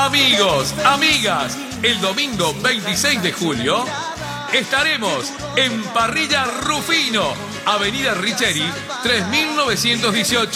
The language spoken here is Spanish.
Amigos, amigas, el domingo 26 de julio estaremos en Parrilla Rufino, Avenida Richeri, 3918.